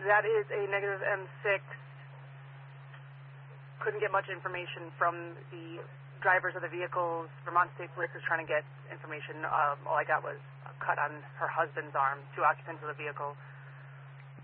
That is a negative M6. Couldn't get much information from the drivers of the vehicles. Vermont State Police was trying to get information. All I got was a cut on her husband's arm, 2 occupants of the vehicle.